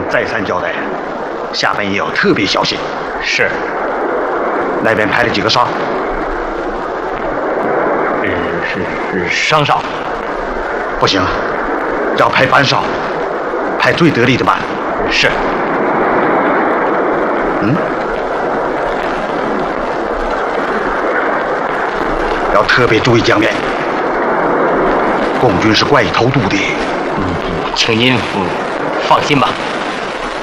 再三交代，下边也要特别小心。 是。 那边派了几个哨？ 是上哨。 不行，要派班哨，派最得力的班。 是。 要特别注意江面，共军是怪异偷渡的。 请您放心吧。